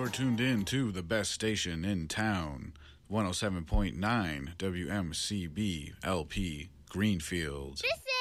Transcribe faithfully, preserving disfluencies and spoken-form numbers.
tuned in to the best station in town, one oh seven point nine W M C B L P Greenfield. This